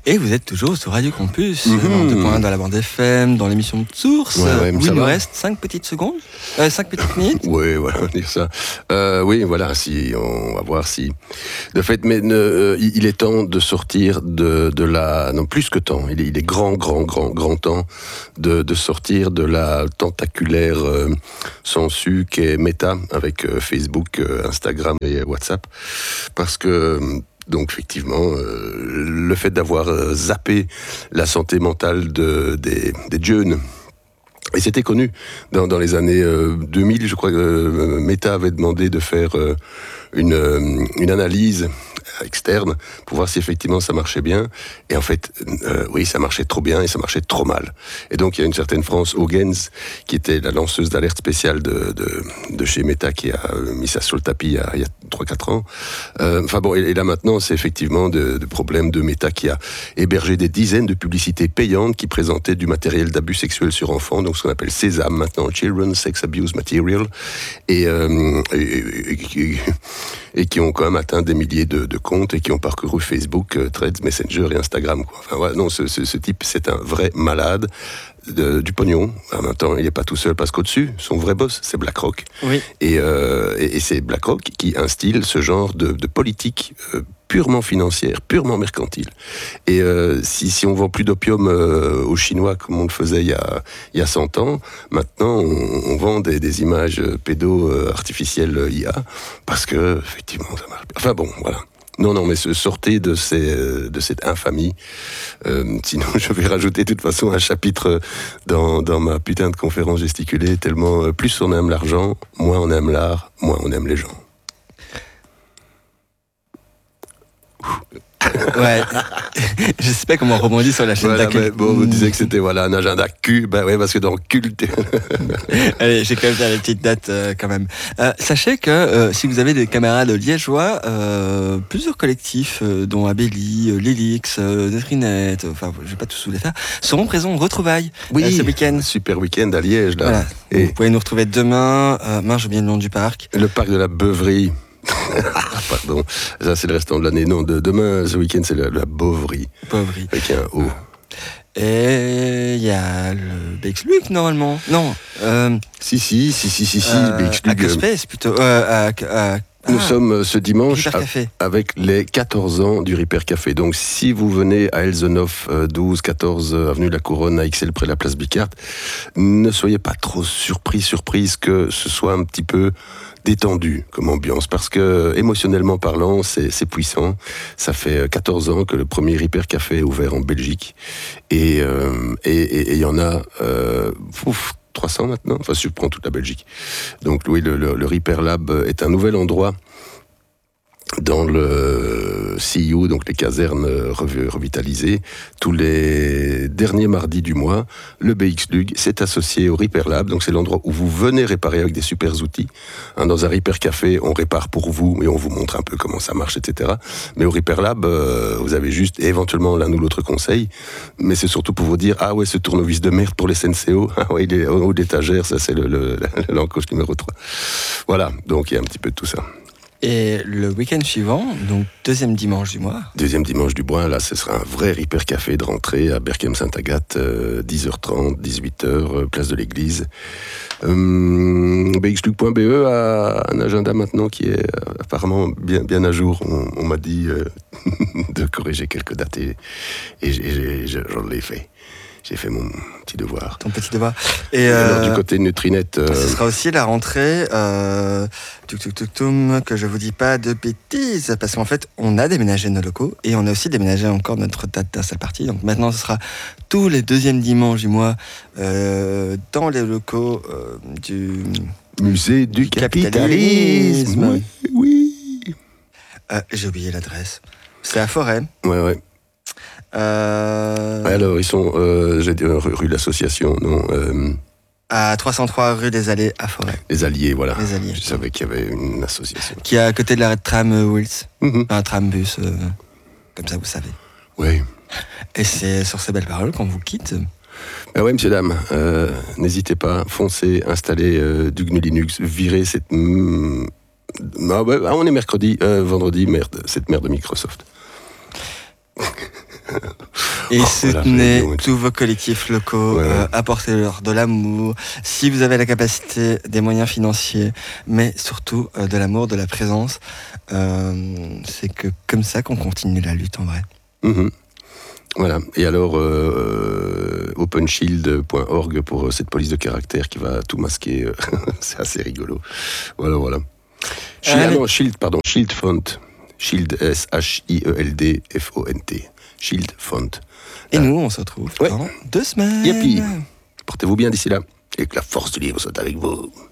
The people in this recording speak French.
Et vous êtes toujours sur Radio Campus, 2.1 dans la bande FM, dans l'émission de Source, où il nous reste 5 petites secondes, 5 petites minutes. Oui, voilà, on va dire ça. Oui, voilà, si, on va voir si... De fait, mais il est temps de sortir de la... Non, plus que temps, il est grand temps de sortir de la tentaculaire sangsue qu'est Meta, avec Facebook, Instagram et WhatsApp, parce que... Donc effectivement, le fait d'avoir zappé la santé mentale des jeunes, et c'était connu dans les années 2000, je crois que Meta avait demandé de faire une analyse externe pour voir si effectivement ça marchait bien. Et en fait, oui, ça marchait trop bien et ça marchait trop mal. Et donc il y a une certaine France Hogens, qui était la lanceuse d'alerte spéciale de chez Meta, qui a mis ça sur le tapis il y a 3-4 ans. Enfin bon, et là maintenant, c'est effectivement de problèmes de Meta qui a hébergé des dizaines de publicités payantes qui présentaient du matériel d'abus sexuel sur enfants, donc ce qu'on appelle Sésame maintenant, Children's Sex Abuse Material, et qui ont quand même atteint des milliers de comptes et qui ont parcouru Facebook, Threads, Messenger et Instagram, quoi. Enfin voilà, non, ce type, c'est un vrai malade du pognon. En même temps, il n'est pas tout seul parce qu'au-dessus, son vrai boss, c'est BlackRock. Oui. Et c'est BlackRock qui instille ce genre de politique purement financière, purement mercantile. Et si on vend plus d'opium aux Chinois comme on le faisait il y a 100 ans, maintenant on vend des images pédo artificielles IA, parce que effectivement ça marche. Enfin bon, voilà. Non, mais sortez de cette infamie. Sinon, je vais rajouter de toute façon un chapitre dans ma putain de conférence gesticulée, tellement plus on aime l'argent, moins on aime l'art, moins on aime les gens. Ouais, je sais pas comment on rebondit sur la chaîne d'accueil. Bon, vous disiez que c'était un agenda cul, ouais, parce que dans culte. Allez, j'ai quand même fait les petites dates quand même. Sachez que si vous avez des camarades liégeois, plusieurs collectifs, dont Abélie, Lélix, Netrinet, enfin je vais pas tous vous les faire, seront présents au retrouvailles ce week-end. Super week-end à Liège là. Voilà. Et vous pouvez nous retrouver demain. J'ai oublié le nom du parc. Le parc de la Beuverie. Pardon, ça c'est le restant de l'année. Non, demain, ce week-end, c'est la Beuverie. Beuverie. Avec un O. Et il y a le BX-Luc, normalement. Non. Si, BX-Luc. À Caspès, plutôt. Nous sommes ce dimanche Café. avec les 14 ans du Ripper Café. Donc si vous venez à Elsenhof, 12-14 avenue de la Couronne, à Ixelles, près de la place Bicart, ne soyez pas trop surprise que ce soit un petit peu détendu comme ambiance, parce que émotionnellement parlant, c'est puissant. Ça fait 14 ans que le premier Ripper Café est ouvert en Belgique, et il y en a 300 maintenant, enfin si je prends toute la Belgique. Donc oui, le Ripper Lab est un nouvel endroit dans le CIO, donc les casernes revitalisées, tous les derniers mardis du mois. Le BX-Lug s'est associé au Ripper Lab, donc c'est l'endroit où vous venez réparer avec des super outils. Dans un Ripper Café, on répare pour vous et on vous montre un peu comment ça marche, etc. Mais au Ripper Lab, vous avez juste éventuellement l'un ou l'autre conseil, mais c'est surtout pour vous dire, ah ouais, ce tournevis de merde pour les SNCO, ah ouais, il est en haut d'étagère, ça c'est l'encoche numéro 3. Voilà, donc il y a un petit peu de tout ça. Et le week-end suivant, donc deuxième dimanche du mois. Deuxième dimanche du mois, là, ce sera un vrai Ripper Café de rentrée à Berchem-Saint-Agathe, 10h30, 18h, place de l'église. bxluc.be a un agenda maintenant qui est apparemment bien à jour. On m'a dit de corriger quelques dates et j'en l'ai fait. J'ai fait mon petit devoir. Ton petit devoir. Et alors, du côté de Nutrinet... Ce sera aussi la rentrée, que je vous dis pas de bêtises, parce qu'en fait, on a déménagé nos locaux, et on a aussi déménagé encore notre date d'install party. Donc maintenant, ce sera tous les deuxièmes dimanches du mois, dans les locaux du... Musée du capitalisme. Oui. J'ai oublié l'adresse. C'est à Forêt. Ouais. Alors, ils sont rue de l'Association, non à 303 rue des Allées à Forêt. Les Alliés, voilà. Les Alliés. Je savais qu'il y avait une association. Qui est à côté de l'arrêt de tram Wills. Un tram-bus, comme ça vous savez. Oui. Et c'est sur ces belles paroles qu'on vous quitte. Ben ouais, messieurs, dames, n'hésitez pas, foncez, installez du GNU Linux, virez cette... on est vendredi, merde, cette merde de Microsoft. Et soutenez voilà, tous vos collectifs locaux, ouais. apportez-leur de l'amour, si vous avez la capacité, des moyens financiers, mais surtout de l'amour, de la présence. C'est que comme ça qu'on continue la lutte en vrai. Mm-hmm. Voilà. Et alors, openshield.org pour cette police de caractère qui va tout masquer. C'est assez rigolo. Voilà. Shield Font. Shield, SHIELD FONT. Shield Font. Et nous, on se retrouve dans 2 semaines. Youpi. Portez-vous bien d'ici là. Et que la force du livre soit avec vous.